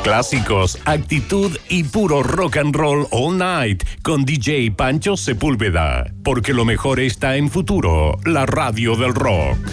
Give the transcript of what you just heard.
Clásicos, actitud y puro rock and roll all night con DJ Pancho Sepúlveda. Porque lo mejor está en Futuro, la radio del rock.